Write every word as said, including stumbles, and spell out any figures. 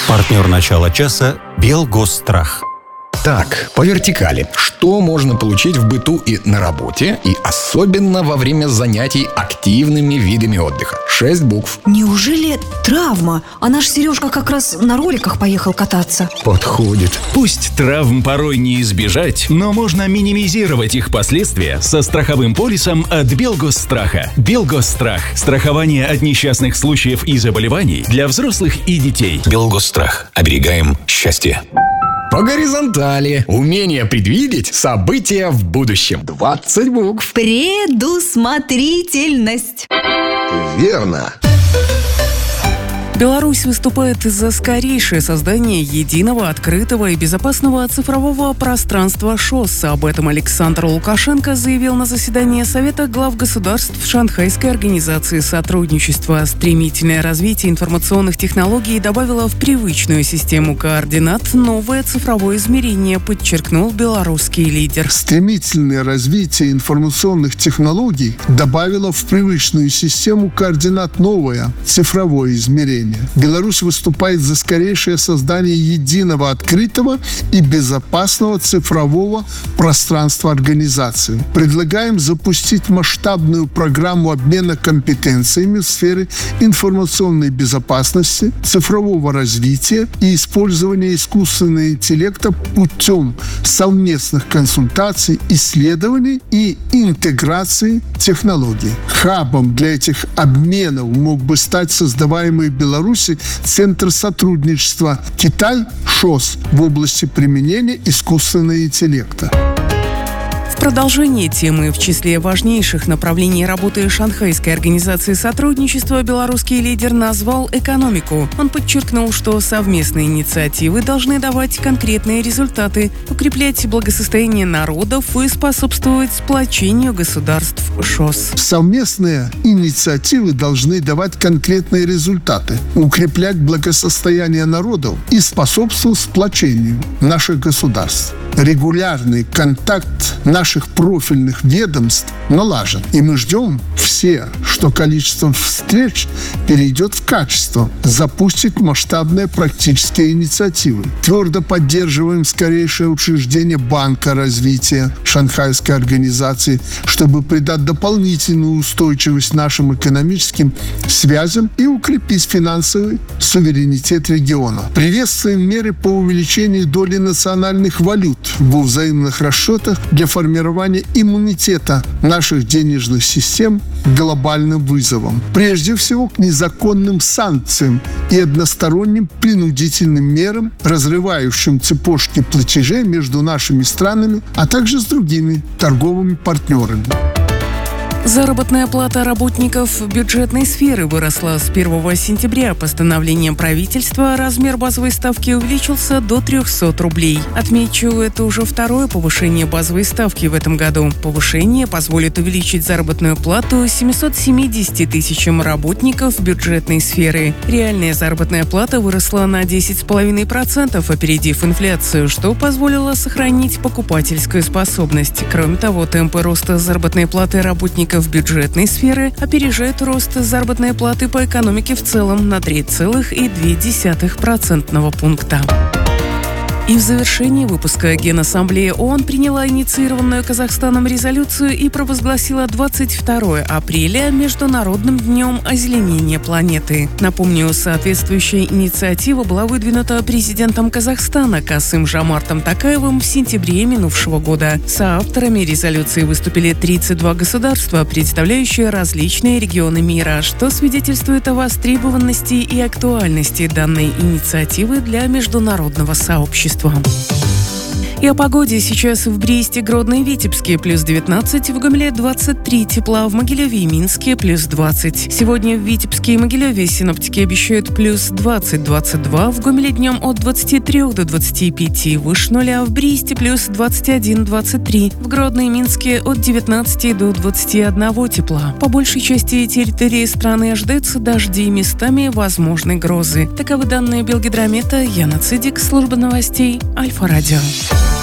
Партнер начала часа «Белгосстрах». Так, по вертикали. Что можно получить в быту и на работе, и особенно во время занятий активными видами отдыха? Шесть букв. Неужели травма? А наш Сережка как раз на роликах поехал кататься. Подходит. Пусть травм порой не избежать, но можно минимизировать их последствия со страховым полисом от Белгосстраха. Белгосстрах. Страхование от несчастных случаев и заболеваний для взрослых и детей. Белгосстрах. Оберегаем счастье. По горизонтали. Умение предвидеть события в будущем. двадцать букв. Предусмотрительность. Верно. Беларусь выступает за скорейшее создание единого, открытого и безопасного цифрового пространства ШОС. Об этом Александр Лукашенко заявил на заседании Совета глав государств Шанхайской организации сотрудничества. Стремительное развитие информационных технологий добавило в привычную систему координат новое цифровое измерение, подчеркнул белорусский лидер. Стремительное развитие информационных технологий добавило в привычную систему координат новое цифровое измерение. Беларусь выступает за скорейшее создание единого, открытого и безопасного цифрового пространства организации. Предлагаем запустить масштабную программу обмена компетенциями в сфере информационной безопасности, цифрового развития и использования искусственного интеллекта путем совместных консультаций, исследований и интеграции технологий. Хабом для этих обменов мог бы стать создаваемый Беларусь Беларуси Центр сотрудничества Китай ШОС в области применения искусственного интеллекта. В продолжение темы в числе важнейших направлений работы Шанхайской организации сотрудничества белорусский лидер назвал экономику. Он подчеркнул, что совместные инициативы должны давать конкретные результаты, укреплять благосостояние народов и способствовать сплочению государств ШОС. Совместные инициативы должны давать конкретные результаты, укреплять благосостояние народов и способствовать сплочению наших государств. Регулярный контакт наших профильных ведомств налажен. И мы ждем все, что количество встреч перейдет в качество, запустит масштабные практические инициативы. Твердо поддерживаем скорейшее учреждение Банка развития Шанхайской организации, чтобы придать дополнительную устойчивость нашим экономическим связям и укрепить финансовый суверенитет региона. Приветствуем меры по увеличению доли национальных валют во взаимных расчетах для формирования иммунитета наших денежных систем к глобальным вызовам. Прежде всего, к незаконным санкциям и односторонним принудительным мерам, разрывающим цепочки платежей между нашими странами, а также с другими торговыми партнерами. Заработная плата работников бюджетной сферы выросла с первого сентября. Постановлением правительства размер базовой ставки увеличился до трехсот рублей. Отмечу, это уже второе повышение базовой ставки в этом году. Повышение позволит увеличить заработную плату семисот семидесяти тысячам работников бюджетной сферы. Реальная заработная плата выросла на десять целых пять десятых процента, опередив инфляцию, что позволило сохранить покупательскую способность. Кроме того, темпы роста заработной платы работников в бюджетной сферы опережает рост заработной платы по экономике в целом на три целых две десятых процентного пункта. И в завершении выпуска Генассамблея ООН приняла инициированную Казахстаном резолюцию и провозгласила двадцать второе апреля Международным днем озеленения планеты. Напомню, соответствующая инициатива была выдвинута президентом Казахстана Касым-Жомартом Токаевым в сентябре минувшего года. Соавторами резолюции выступили тридцать два государства, представляющие различные регионы мира, что свидетельствует о востребованности и актуальности данной инициативы для международного сообщества. И о погоде. Сейчас в Бресте, Гродно и Витебске плюс девятнадцать, в Гомеле двадцать три тепла, в Могилеве и Минске плюс двадцать. Сегодня в Витебске и Могилеве синоптики обещают плюс двадцать - двадцать два, в Гомеле днем от двадцати трёх до двадцати пяти, выше нуля, в Бресте плюс двадцать один - двадцать три, в Гродно и Минске от девятнадцати до двадцати одного тепла. По большей части территории страны ожидаются дожди, местами возможны грозы. Таковы данные Белгидромета. Яна Цидик, служба новостей Альфа Радио.